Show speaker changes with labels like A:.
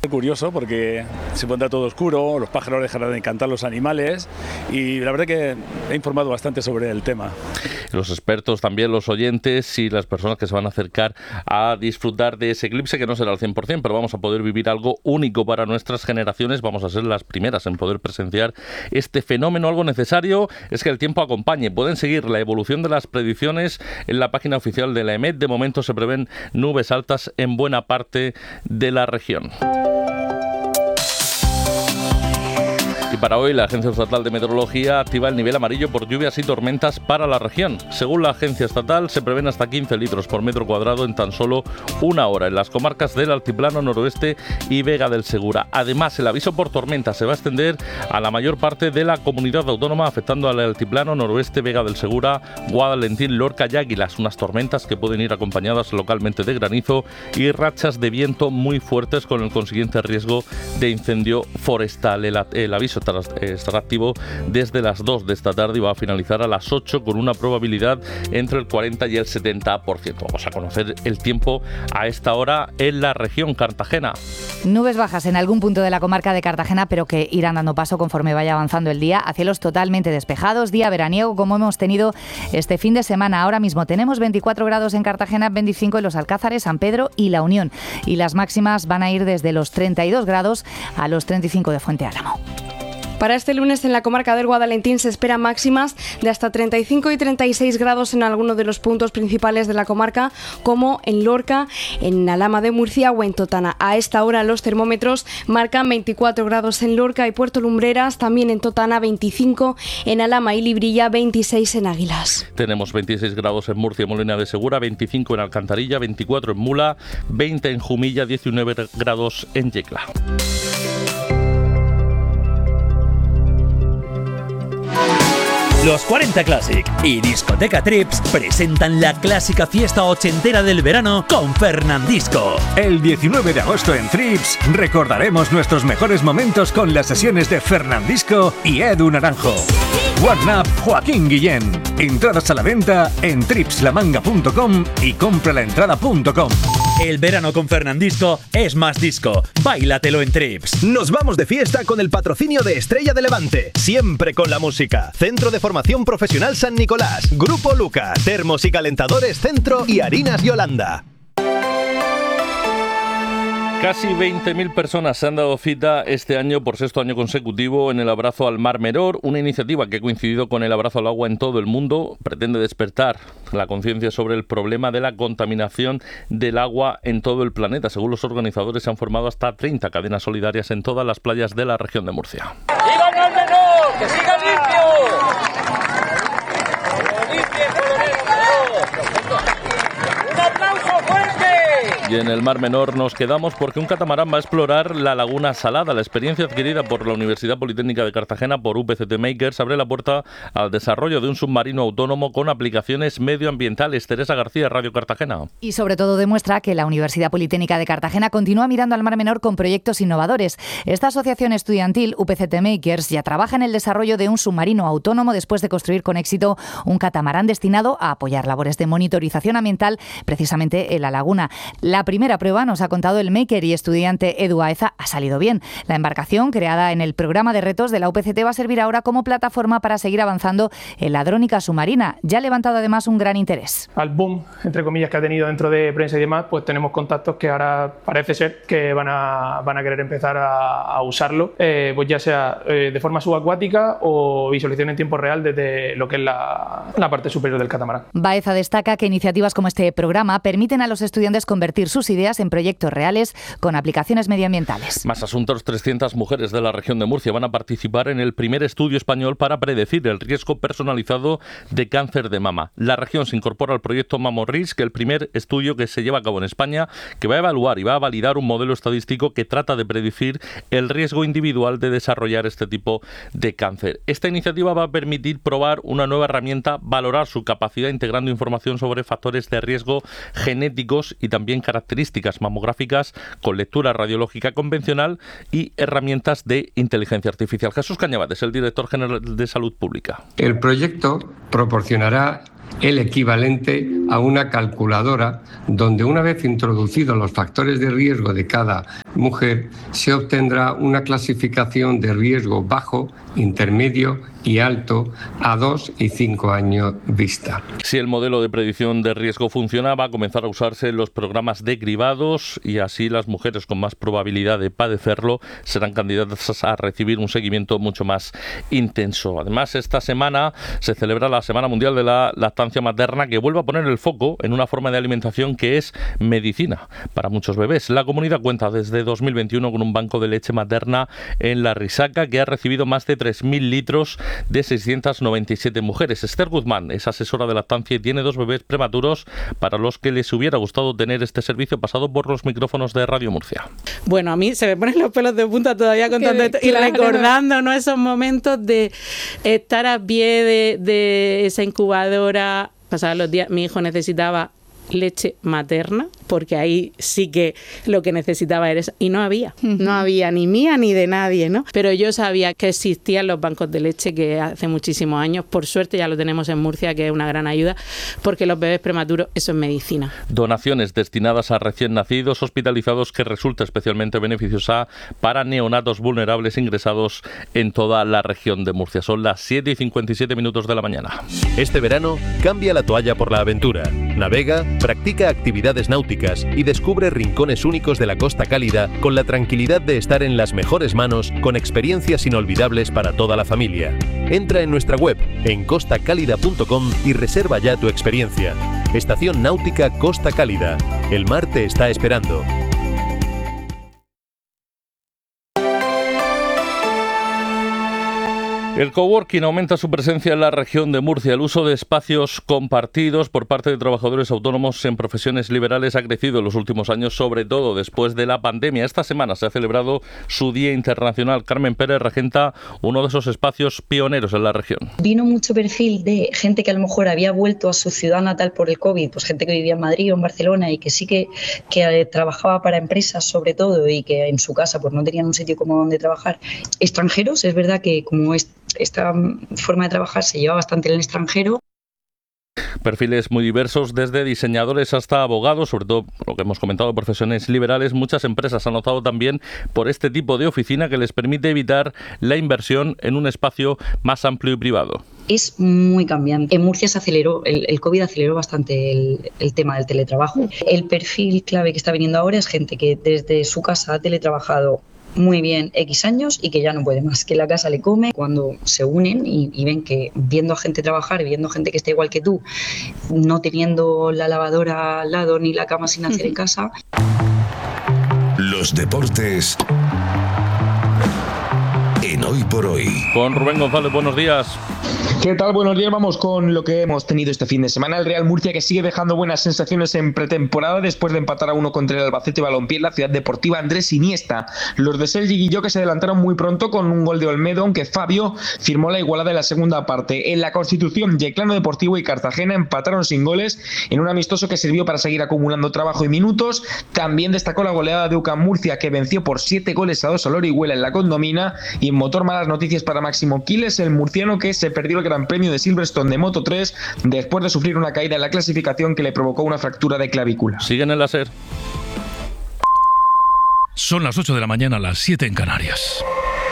A: Curioso porque se pondrá todo oscuro, los pájaros dejarán de cantar, los animales, y la verdad que he informado bastante sobre el tema.
B: Los expertos, también los oyentes y las personas que se van a acercar a disfrutar de ese eclipse, que no será al 100%, pero vamos a poder vivir algo único para nuestras generaciones. Vamos a ser las primeras en poder presenciar este fenómeno. Algo necesario es que el tiempo acompañe. Pueden seguir la evolución de las predicciones en la página oficial de la EMET. De momento se prevén nubes altas en buena parte de la región. Y para hoy la Agencia Estatal de Meteorología activa el nivel amarillo por lluvias y tormentas para la región. Según la agencia estatal, se prevén hasta 15 litros por metro cuadrado en tan solo una hora en las comarcas del Altiplano Noroeste y Vega del Segura. Además, el aviso por tormenta se va a extender a la mayor parte de la comunidad autónoma, afectando al Altiplano Noroeste, Vega del Segura, Guadalentín, Lorca y Águilas. Unas tormentas que pueden ir acompañadas localmente de granizo y rachas de viento muy fuertes, con el consiguiente riesgo de incendio forestal. El aviso estará activo desde las 2 de esta tarde y va a finalizar a las 8 con una probabilidad entre el 40 y el 70%. Vamos a conocer el tiempo a esta hora en la región Cartagena.
C: Nubes bajas en algún punto de la comarca de Cartagena, pero que irán dando paso conforme vaya avanzando el día, a cielos totalmente despejados, día veraniego como hemos tenido este fin de semana. Ahora mismo tenemos 24 grados en Cartagena, 25 en los Alcázares, San Pedro y La Unión, y las máximas van a ir desde los 32 grados a los 35 de Fuente Álamo.
D: Para este lunes en la comarca del Guadalentín se esperan máximas de hasta 35 y 36 grados en algunos de los puntos principales de la comarca, como en Lorca, en Alhama de Murcia o en Totana. A esta hora los termómetros marcan 24 grados en Lorca y Puerto Lumbreras, también en Totana 25, en Alhama y Librilla 26 en Águilas.
B: Tenemos 26 grados en Murcia y Molina de Segura, 25 en Alcantarilla, 24 en Mula, 20 en Jumilla, 19 grados en Yecla.
E: Los 40 Classic y Discoteca Trips presentan la clásica fiesta ochentera del verano con Fernandisco.
F: El 19 de agosto en Trips recordaremos nuestros mejores momentos con las sesiones de Fernandisco y Edu Naranjo. One Up Joaquín Guillén. Entradas a la venta en tripslamanga.com y compralaentrada.com.
E: El verano con Fernandisco es más disco. Báilatelo en Trips.
G: Nos vamos de fiesta con el patrocinio de Estrella de Levante. Siempre con la música. Centro de Formación Profesional San Nicolás. Grupo Luca. Termos y calentadores Centro y Harinas Yolanda.
B: Casi 20.000 personas se han dado cita este año por sexto año consecutivo en el Abrazo al Mar Menor, una iniciativa que ha coincidido con el Abrazo al Agua en todo el mundo. Pretende despertar la conciencia sobre el problema de la contaminación del agua en todo el planeta. Según los organizadores, se han formado hasta 30 cadenas solidarias en todas las playas de la región de Murcia.
H: ¡Sigan al menor! ¡Que sigan limpio! ¡Un aplauso fuerte!
B: Y en el Mar Menor nos quedamos porque un catamarán va a explorar la Laguna Salada. La experiencia adquirida por la Universidad Politécnica de Cartagena por UPCT Makers abre la puerta al desarrollo de un submarino autónomo con aplicaciones medioambientales. Teresa García, Radio Cartagena.
C: Y sobre todo demuestra que la Universidad Politécnica de Cartagena continúa mirando al Mar Menor con proyectos innovadores. Esta asociación estudiantil, UPCT Makers, ya trabaja en el desarrollo de un submarino autónomo después de construir con éxito un catamarán destinado a apoyar labores de monitorización ambiental precisamente en la laguna. La primera prueba, nos ha contado el maker y estudiante Edu Aeza, ha salido bien. La embarcación, creada en el programa de retos de la UPCT, va a servir ahora como plataforma para seguir avanzando en la drónica submarina. Ya ha levantado además un gran interés.
I: Al boom, entre comillas, que ha tenido dentro de prensa y demás, pues tenemos contactos que ahora parece ser que van a querer empezar a usarlo, pues ya sea de forma subacuática o visualización en tiempo real desde lo que es la parte superior del catamarán.
C: Baeza destaca que iniciativas como este programa permiten a los estudiantes convertir sus ideas en proyectos reales con aplicaciones medioambientales.
B: Más asuntos. 300 mujeres de la región de Murcia van a participar en el primer estudio español para predecir el riesgo personalizado de cáncer de mama. La región se incorpora al proyecto MammoRisk, el primer estudio que se lleva a cabo en España, que va a evaluar y va a validar un modelo estadístico que trata de predecir el riesgo individual de desarrollar este tipo de cáncer. Esta iniciativa va a permitir probar una nueva herramienta, valorar su capacidad integrando información sobre factores de riesgo genéticos y también características mamográficas con lectura radiológica convencional y herramientas de inteligencia artificial. Jesús Cañabades, el director general de Salud Pública.
J: El proyecto proporcionará el equivalente a una calculadora donde, una vez introducidos los factores de riesgo de cada mujer, se obtendrá una clasificación de riesgo bajo, intermedio y alto a 2 y 5 años vista.
B: Si el modelo de predicción de riesgo funciona, va a comenzar a usarse en los programas de cribados y así las mujeres con más probabilidad de padecerlo serán candidatas a recibir un seguimiento mucho más intenso. Además, esta semana se celebra la Semana Mundial de la Lactancia Materna, que vuelve a poner el foco en una forma de alimentación que es medicina para muchos bebés. La comunidad cuenta desde 2021 con un banco de leche materna en La Risaca que ha recibido más de 3.000 litros de 697 mujeres. Esther Guzmán es asesora de lactancia y tiene 2 bebés prematuros para los que les hubiera gustado tener este servicio pasado por los micrófonos de Radio Murcia.
K: Bueno, a mí se me ponen los pelos de punta todavía contando esto y recordando, ¿no?, esos momentos de estar a pie de esa incubadora. Pasaban los días, mi hijo necesitaba leche materna, porque ahí sí que lo que necesitaba era eso, y no había ni mía ni de nadie, ¿no? Pero yo sabía que existían los bancos de leche, que hace muchísimos años, por suerte ya lo tenemos en Murcia, que es una gran ayuda, porque los bebés prematuros, eso es medicina.
B: Donaciones destinadas a recién nacidos hospitalizados que resulta especialmente beneficiosa para neonatos vulnerables ingresados en toda la región de Murcia. Son las 7:57 de la mañana.
G: Este verano, cambia la toalla por la aventura. Navega, practica actividades náuticas y descubre rincones únicos de la Costa Cálida con la tranquilidad de estar en las mejores manos con experiencias inolvidables para toda la familia. Entra en nuestra web en costacálida.com y reserva ya tu experiencia. Estación Náutica Costa Cálida. El mar te está esperando.
B: El coworking aumenta su presencia en la región de Murcia. El uso de espacios compartidos por parte de trabajadores autónomos en profesiones liberales ha crecido en los últimos años, sobre todo después de la pandemia. Esta semana se ha celebrado su Día Internacional. Carmen Pérez regenta uno de esos espacios pioneros en la región.
L: Vino mucho perfil de gente que a lo mejor había vuelto a su ciudad natal por el COVID, pues gente que vivía en Madrid o en Barcelona y que sí que trabajaba para empresas sobre todo y que en su casa pues no tenían un sitio como donde trabajar. Extranjeros, es verdad que como esta forma de trabajar se lleva bastante en el extranjero.
B: Perfiles muy diversos, desde diseñadores hasta abogados, sobre todo lo que hemos comentado, profesiones liberales. Muchas empresas han optado también por este tipo de oficina que les permite evitar la inversión en un espacio más amplio y privado.
L: Es muy cambiante. En Murcia se aceleró, el COVID aceleró bastante el tema del teletrabajo. El perfil clave que está viniendo ahora es gente que desde su casa ha teletrabajado muy bien X años y que ya no puede más, que la casa le come. Cuando se unen y ven que viendo a gente trabajar y viendo gente que está igual que tú, no teniendo la lavadora al lado ni la cama sin hacer en casa.
M: Los deportes en Hoy por Hoy.
B: Con Rubén González, buenos días.
N: ¿Qué tal? Buenos días. Vamos con lo que hemos tenido este fin de semana. El Real Murcia, que sigue dejando buenas sensaciones en pretemporada después de empatar a 1 contra el Albacete Balompié en la Ciudad Deportiva Andrés Iniesta. Los de Sergi Guilló, que se adelantaron muy pronto con un gol de Olmedo, aunque Fabio firmó la igualada en la segunda parte. En la Constitución, Yeclano Deportivo y Cartagena empataron sin goles en un amistoso que sirvió para seguir acumulando trabajo y minutos. También destacó la goleada de UCAM Murcia, que venció por 7-2 al Orihuela en la Condomina. Y en motor, malas noticias para Máximo Quiles, el murciano que se perdió el Gran Premio de Silverstone de Moto 3 después de sufrir una caída en la clasificación que le provocó una fractura de clavícula.
B: Siguen en la SER.
O: Son las 8 de la mañana, las 7 en Canarias.